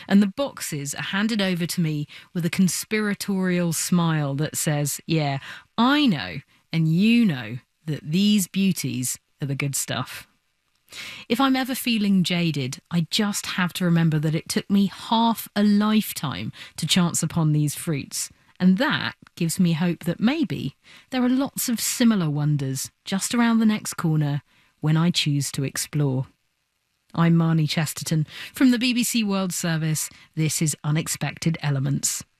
and the boxes are handed over to me with a conspiratorial smile that says, yeah, I know, and you know, that these beauties are the good stuff. If I'm ever feeling jaded, I just have to remember that it took me half a lifetime to chance upon these fruits. And that gives me hope that maybe there are lots of similar wonders just around the next corner when I choose to explore. I'm Marnie Chesterton from the BBC World Service. This is Unexpected Elements.